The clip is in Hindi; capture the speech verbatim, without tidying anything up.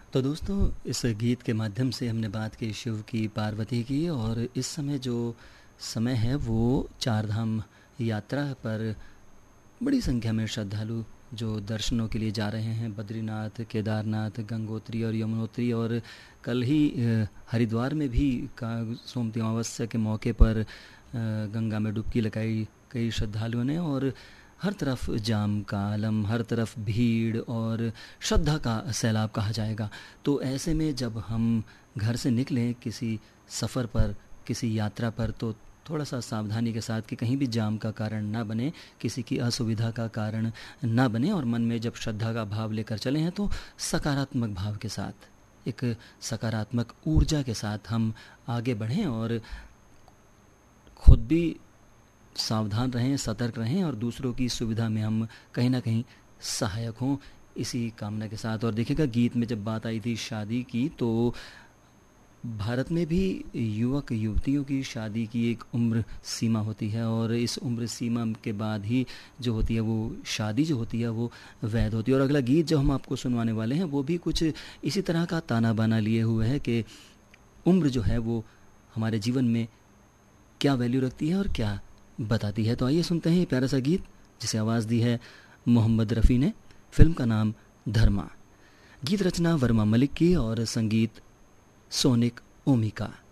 तो दोस्तों, इस गीत के माध्यम से हमने बात की शिव की, पार्वती की, और इस समय जो समय है वो चार धाम यात्रा पर बड़ी संख्या में श्रद्धालु जो दर्शनों के लिए जा रहे हैं। बद्रीनाथ, केदारनाथ, गंगोत्री और यमुनोत्री, और कल ही अ, हरिद्वार में भी का सोमती अमावस्या के मौके पर अ, गंगा में डुबकी लगाई कई श्रद्धालुओं ने। और हर तरफ जाम का आलम, हर तरफ भीड़ और श्रद्धा का सैलाब कहा जाएगा। तो ऐसे में जब हम घर से निकलें किसी सफ़र पर, किसी यात्रा पर, तो थोड़ा सा सावधानी के साथ कि कहीं भी जाम का कारण ना बने, किसी की असुविधा का कारण ना बने। और मन में जब श्रद्धा का भाव लेकर चले हैं तो सकारात्मक भाव के साथ, एक सकारात्मक ऊर्जा के साथ हम आगे बढ़ें और खुद भी सावधान रहें, सतर्क रहें, और दूसरों की सुविधा में हम कहीं ना कहीं सहायक हों, इसी कामना के साथ। और देखिएगा, गीत में जब बात आई थी शादी की, तो भारत में भी युवक युवतियों की शादी की एक उम्र सीमा होती है, और इस उम्र सीमा के बाद ही जो होती है वो शादी जो होती है वो वैध होती है। और अगला गीत जो हम आपको सुनवाने वाले हैं वो भी कुछ इसी तरह का ताना बाना लिए हुए है कि उम्र जो है वो हमारे जीवन में क्या वैल्यू रखती है और क्या बताती है। तो आइए सुनते हैं ये प्यारा सा गीत, जिसे आवाज़ दी है मोहम्मद रफ़ी ने। फिल्म का नाम धर्मा। गीत रचना वर्मा मलिक की और संगीत सोनिक ओमिका।